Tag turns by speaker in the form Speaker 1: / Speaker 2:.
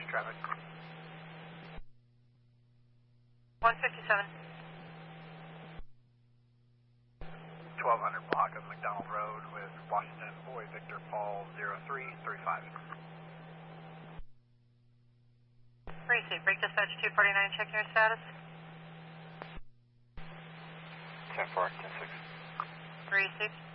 Speaker 1: traffic.
Speaker 2: 157.
Speaker 1: 1200 block of McDonald Road with Washington Boy Victor Paul 0335.
Speaker 2: Receive. Break dispatch 249, checking your status.
Speaker 1: 10-4, 10-6.
Speaker 2: Receive.